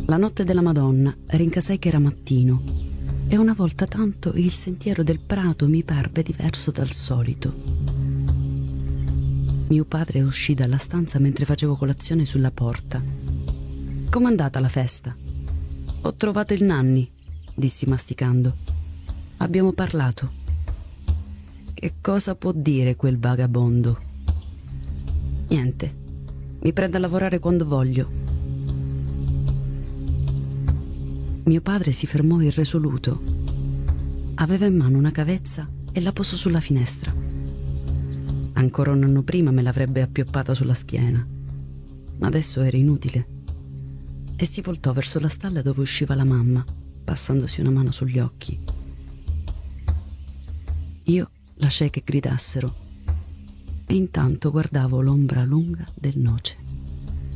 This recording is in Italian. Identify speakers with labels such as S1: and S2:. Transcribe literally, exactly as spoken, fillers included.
S1: La notte della Madonna rincasai che era mattino e una volta tanto il sentiero del prato mi parve diverso dal solito. Mio padre uscì dalla stanza mentre facevo colazione sulla porta. «Com'è andata la festa?» «Ho trovato il Nanni», dissi masticando. «Abbiamo parlato». «Che cosa può dire quel vagabondo?» «Niente, mi prendo a lavorare quando voglio». Mio padre si fermò irresoluto. Aveva in mano una cavezza e la posò sulla finestra. Ancora un anno prima me l'avrebbe appioppata sulla schiena, ma adesso era inutile. E si voltò verso la stalla dove usciva la mamma, passandosi una mano sugli occhi. Io lasciai che gridassero e intanto guardavo l'ombra lunga del noce.